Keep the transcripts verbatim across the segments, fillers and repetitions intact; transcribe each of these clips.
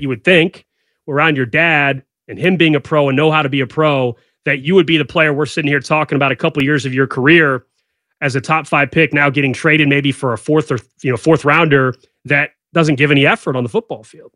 you would think around your dad and him being a pro and know how to be a pro, that you would be the player we're sitting here talking about a couple of years of your career as a top five pick, now getting traded maybe for a fourth or you know fourth rounder that doesn't give any effort on the football field.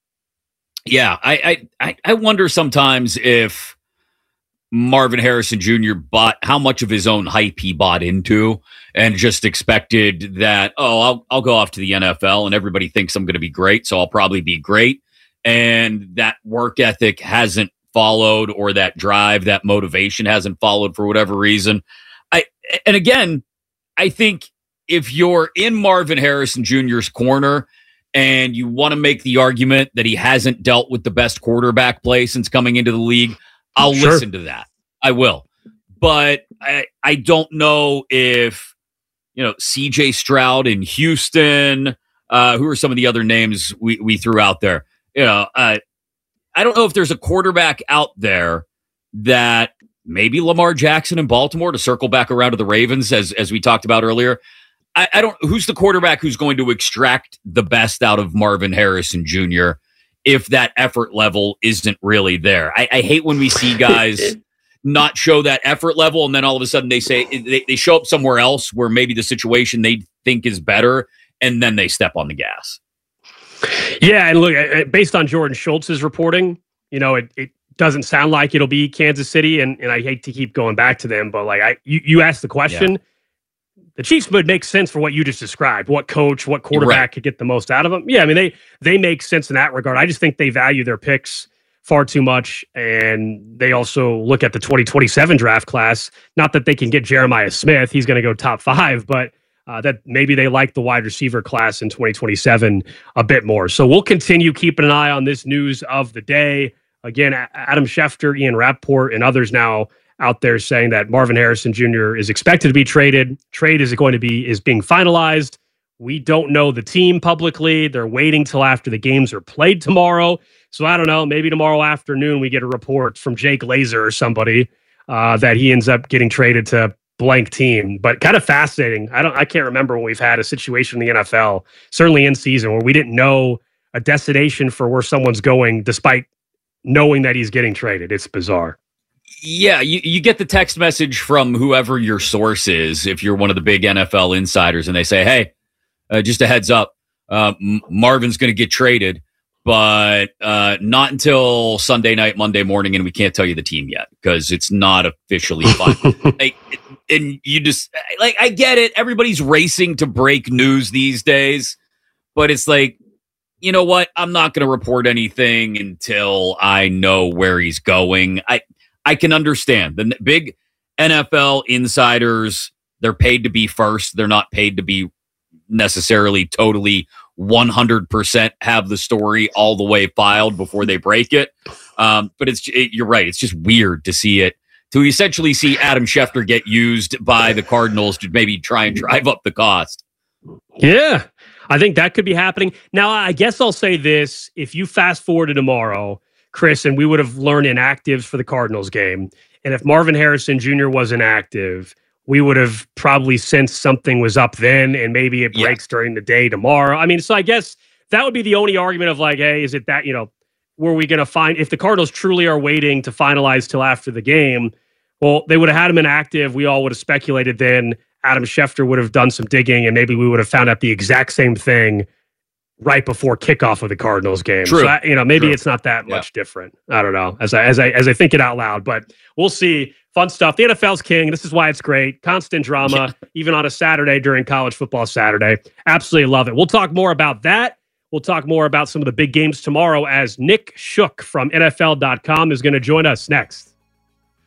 Yeah, I I I wonder sometimes if Marvin Harrison Junior bought how much of his own hype he bought into and just expected that, oh, I'll I'll go off to the N F L and everybody thinks I'm going to be great, so I'll probably be great. And that work ethic hasn't followed, or that drive, that motivation hasn't followed for whatever reason. I and again, I think if you're in Marvin Harrison Junior's corner and you want to make the argument that he hasn't dealt with the best quarterback play since coming into the league, I'll sure. listen to that. I will. But I I don't know if, you know, C J Stroud in Houston, uh, who are some of the other names we, we threw out there? You know, uh, I don't know if there's a quarterback out there that maybe Lamar Jackson in Baltimore, to circle back around to the Ravens, as as we talked about earlier. I, I don't. Who's the quarterback who's going to extract the best out of Marvin Harrison Junior if that effort level isn't really there? I, I hate when we see guys not show that effort level, and then all of a sudden they say they, they show up somewhere else where maybe the situation they think is better, and then they step on the gas. Yeah, and look, based on Jordan Schultz's reporting, you know, it, it doesn't sound like it'll be Kansas City, and, and I hate to keep going back to them, but like I, you, you asked the question, yeah. The Chiefs would make sense for what you just described. What coach, what quarterback right. could get the most out of them? Yeah, I mean they they make sense in that regard. I just think they value their picks far too much, and they also look at the twenty twenty-seven draft class. Not that they can get Jeremiah Smith; he's going to go top five, but. Uh, that maybe they like the wide receiver class in twenty twenty-seven a bit more. So we'll continue keeping an eye on this news of the day. Again, Adam Schefter, Ian Rappaport, and others now out there saying that Marvin Harrison Junior is expected to be traded. Trade is going to be is being finalized. We don't know the team publicly. They're waiting till after the games are played tomorrow. So I don't know. Maybe tomorrow afternoon we get a report from Jake Laser or somebody uh, that he ends up getting traded to blank team, but kind of fascinating. I don't, I can't remember when we've had a situation in the N F L, certainly in season, where we didn't know a destination for where someone's going, despite knowing that he's getting traded. It's bizarre. Yeah, you, you get the text message from whoever your source is, if you're one of the big N F L insiders, and they say, hey, uh, just a heads up, uh, M- Marvin's going to get traded, but uh, not until Sunday night, Monday morning, and we can't tell you the team yet because it's not officially fine. like, it, and you just, like, I get it. Everybody's racing to break news these days, but it's like, you know what? I'm not going to report anything until I know where he's going. I I can understand. The big N F L insiders, they're paid to be first. They're not paid to be necessarily totally one hundred percent have the story all the way filed before they break it. Um, but it's it, you're right. It's just weird to see it, to essentially see Adam Schefter get used by the Cardinals to maybe try and drive up the cost. Yeah, I think that could be happening. Now, I guess I'll say this. If you fast forward to tomorrow, Chris, and we would have learned inactives for the Cardinals game, and if Marvin Harrison Junior was inactive, we would have probably sensed something was up then, and maybe it breaks yeah. during the day tomorrow. I mean, so I guess that would be the only argument of like, hey, is it that, you know, were we going to find, if the Cardinals truly are waiting to finalize till after the game, well, they would have had him inactive. We all would have speculated then Adam Schefter would have done some digging, and maybe we would have found out the exact same thing right before kickoff of the Cardinals game. True. So, I, you know, maybe True. it's not that yeah. much different. I don't know. As I, as I, as I think it out loud, but we'll see. Fun stuff. The N F L's king. This is why it's great. Constant drama, yeah. even on a Saturday during College Football Saturday. Absolutely love it. We'll talk more about that. We'll talk more about some of the big games tomorrow as Nick Shook from N F L dot com is going to join us next.